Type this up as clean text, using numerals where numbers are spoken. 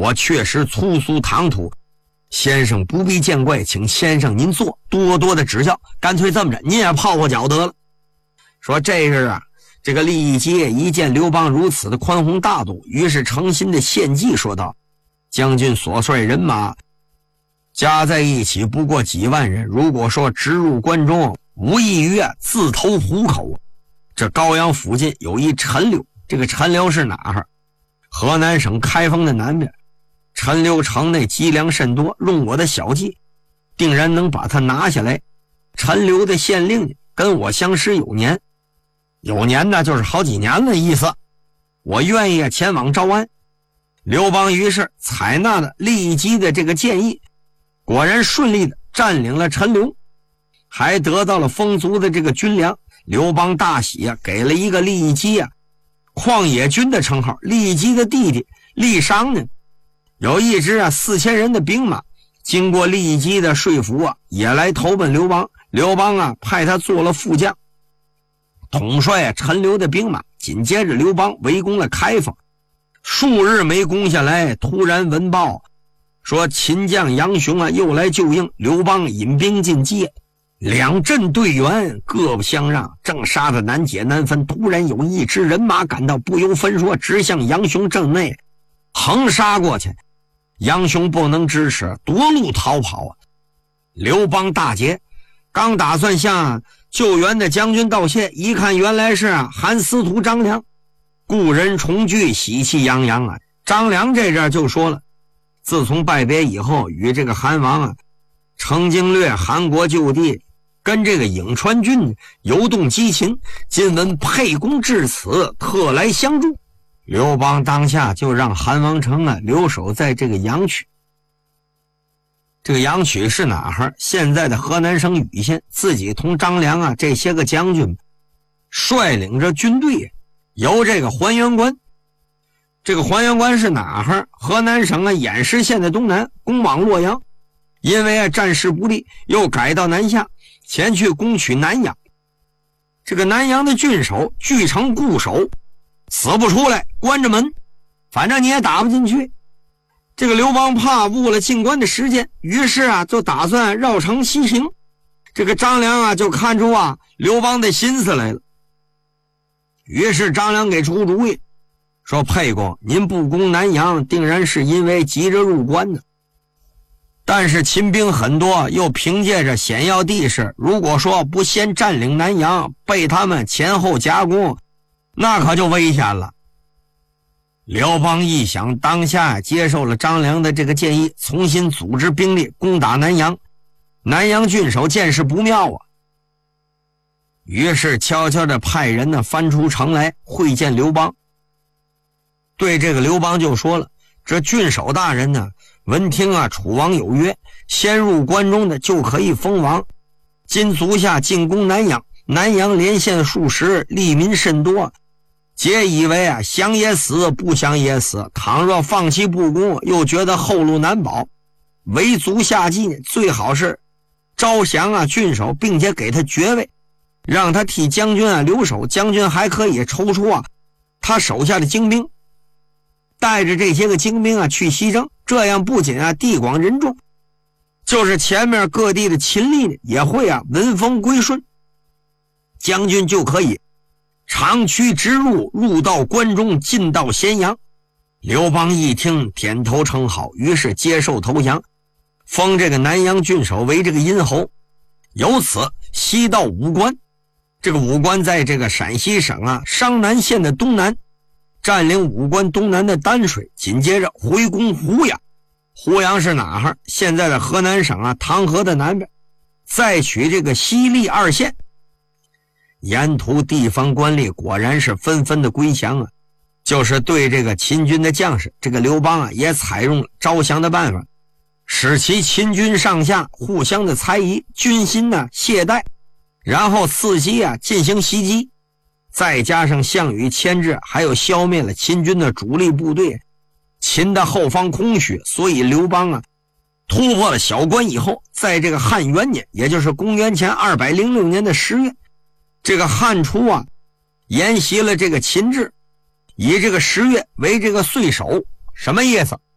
我确实粗俗唐突，先生不必见怪，请先生您坐，多多的指教。干脆这么着，您也泡泡脚得了。说这是这个利益基一见刘邦如此的宽宏大度，于是诚心的献计说道：将军所率人马加在一起不过几万人，如果说直入关中，无异于自投虎口。这高阳附近有一陈留，这个陈留是哪儿？河南省开封的南边。陈留城内积粮甚多，用我的小计，定然能把它拿下来。陈留的县令跟我相识有年，有年呢就是好几年的意思。我愿意前往招安。刘邦于是采纳了利益基的这个建议，果然顺利的占领了陈留，还得到了丰足的这个军粮。刘邦大喜给了一个利益基旷野军的称号。利益基的弟弟利商呢，有一支4000人的兵马，经过利益基的说服也来投奔刘邦。刘邦派他做了副将，统帅陈留的兵马。紧接着刘邦围攻了开封，数日没攻下来，突然闻报说秦将杨雄又来救应。刘邦引兵进击，两阵队员各不相让，正杀得难解难分，突然有一支人马赶到，不由分说直向杨雄阵内横杀过去。杨雄不能支持，夺路逃跑。刘邦大捷，刚打算向救援的将军道谢，一看原来是韩司徒张良，故人重聚，喜气洋洋张良这阵就说了，自从拜别以后，与这个韩王曾经掠韩国旧地，跟这个颍川郡游动激情，今闻沛公至此，特来相助。刘邦当下就让韩王成留守在这个阳曲。这个阳曲是哪儿？现在的河南省禹县。自己同张良这些个将军率领着军队由这个还原关。这个还原关是哪儿？河南省偃师县的东南，攻往洛阳。因为战事不利，又改到南下，前去攻取南阳。这个南阳的郡守据城固守，死不出来，关着门，反正你也打不进去。这个刘邦怕误了进关的时间，于是就打算绕城西行。这个张良就看出刘邦的心思来了，于是张良给出主意，说沛公，您不攻南阳，定然是因为急着入关呢。但是秦兵很多，又凭借着险要地势，如果说不先占领南阳，被他们前后夹攻，那可就危险了。刘邦一想，当下接受了张良的这个建议，重新组织兵力攻打南阳。南阳郡守见势不妙于是悄悄地派人翻出城来会见刘邦。对这个刘邦就说了，这郡守大人呢，闻听楚王有约，先入关中的就可以封王。今足下进攻南阳，南阳连县数十，利民甚多，皆以为降也死，不降也死。倘若放弃不攻，又觉得后路难保，为足下计，最好是招降郡守，并且给他爵位，让他替将军留守。将军还可以抽出他手下的精兵，带着这些个精兵去西征，这样不仅地广人众，就是前面各地的秦吏也会闻风归顺，将军就可以长驱直入，入到关中，进到咸阳。刘邦一听点头称好，于是接受投降，封这个南阳郡守为这个殷侯。由此西到武关，这个武关在这个陕西省商南县的东南，占领武关东南的丹水，紧接着回攻胡阳。胡阳是哪儿？现在的河南省唐河的南边，再取这个西历2县。沿途地方官吏果然是纷纷的归降就是对这个秦军的将士，这个刘邦也采用了招降的办法，使其秦军上下互相的猜疑，军心懈怠，然后伺机进行袭击。再加上项羽牵制，还有消灭了秦军的主力部队，秦的后方空虚，所以刘邦突破了小关以后，在这个汉元年，也就是公元前206年的10月，这个汉初沿袭了这个秦制，以这个10月为这个岁首。什么意思？